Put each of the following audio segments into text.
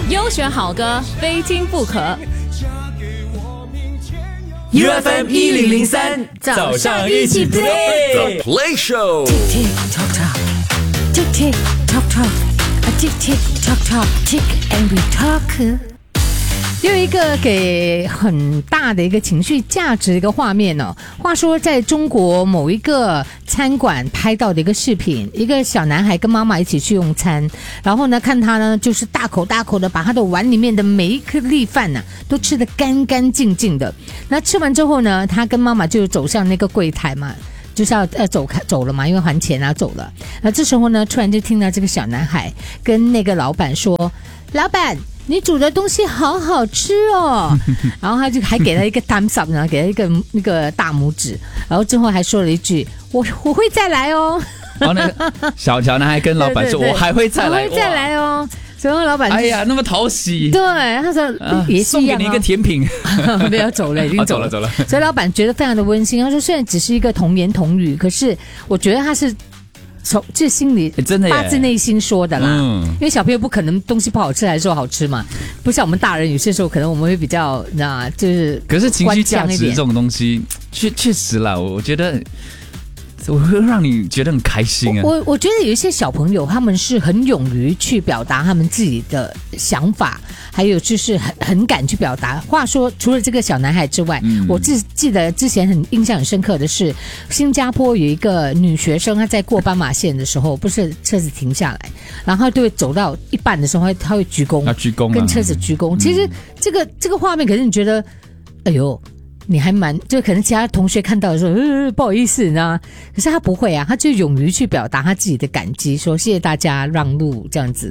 优选好歌，非听不可。 UFM 1003，早上一起 play The Play Show。 Tick tock tock, tick tick tock tock, tick tick tock tock, tick and we talk。有一个给很大的一个情绪价值的一个画面哦。话说在中国某一个餐馆拍到的一个视频，一个小男孩跟妈妈一起去用餐，然后呢看他呢就是大口大口的把他的碗里面的每一颗粒饭呢都吃得干干净净的。那吃完之后呢，他跟妈妈就走向那个柜台嘛，就是要走了嘛，因为还钱啊走了。那这时候呢，突然就听到这个小男孩跟那个老板说：“老板，你煮的东西好好吃哦。”然后他就还给他一个 thumbs up， 然后给他一个那个大拇指，然后之后还说了一句：“我会再来哦。” 然后那个小男孩跟老板说：“ 对对对， 我还会再来， 我会再来哦。”所以老板哎呀，那么讨喜。 对，他说也是一样、哦送给你一个甜品。 没有走了，已经走了。 走了。 所以老板觉得非常的温馨。他说虽然只是一个童言童语，可是我觉得他是从这心里真的发自内心说的啦。因为小朋友不可能东西不好吃还说好吃嘛，不像我们大人有些时候可能我们会比较就是可是情绪价值这种东西，确实啦，我觉得。我会让你觉得很开心啊！ 我觉得有一些小朋友他们是很勇于去表达他们自己的想法，还有就是很敢去表达。话说除了这个小男孩之外，我记得之前印象很深刻的是，新加坡有一个女学生，她在过斑马线的时候，不是车子停下来，然后她就会走到一半的时候，她会鞠躬，跟车子鞠躬。其实这个画面，可是你觉得，哎呦。你还就可能其他同学看到的时候，不好意思，你知道吗？可是他不会啊，他就勇于去表达他自己的感激，说谢谢大家让路这样子。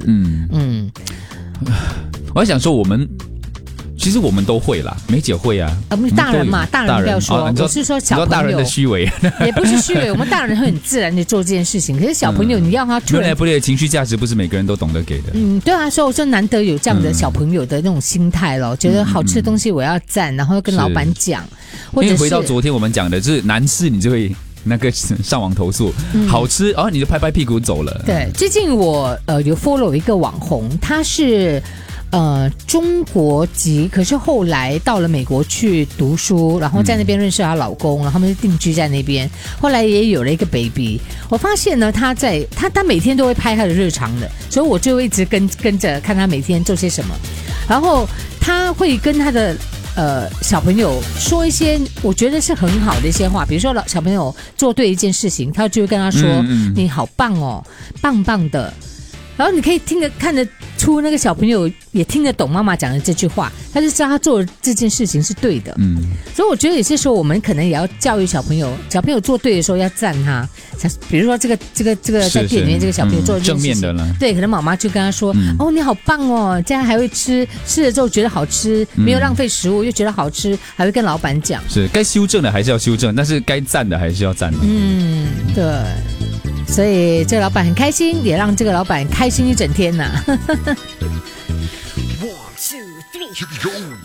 我还想说其实我们都会啦，梅姐会啊。 大人嘛，大人不要说，我是说小朋友。 大人的虚伪， 也不是虚伪，我们大人会很自然的做这件事情。可是小朋友，你要他突然不对，情绪价值不是每个人都懂得给的。 对啊，所以我说难得有这样的小朋友的那种心态咯，觉得好吃的东西我要赞，然后跟老板讲。或者因为回到昨天我们讲的，就是难吃你就会那个上网投诉，好吃你就拍拍屁股走了。 对，最近我有 follow 一个网红，他是。中国籍，可是后来到了美国去读书，然后在那边认识她老公，然后他们就定居在那边。后来也有了一个 baby。我发现呢，他每天都会拍他的日常的，所以我就一直跟着看他每天做些什么。然后他会跟他的小朋友说一些我觉得是很好的一些话，比如说小朋友做对一件事情，他就会跟他说：“你好棒哦，棒棒的。”然后你可以看得出那个小朋友也听得懂妈妈讲的这句话，他就知道他做的这件事情是对的。所以我觉得有些时候我们可能也要教育小朋友做对的时候要赞他。比如说这个在店里面这个小朋友做的正面的了， 对，可能妈妈就跟他说：“哦，你好棒哦，这样还会吃了之后觉得好吃，没有浪费食物，又觉得好吃，还会跟老板讲。” 是该修正的还是要修正，但是该赞的还是要赞的。 对。所以这个老板很开心，也让这个老板开心一整天呐。